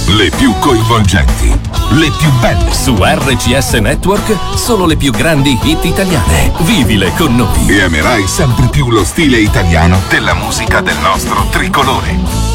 le più coinvolgenti, le più belle. Su RCS Network solo le più grandi hit italiane. Vivile con noi. E amerai sempre più lo stile italiano della musica del nostro tricolore.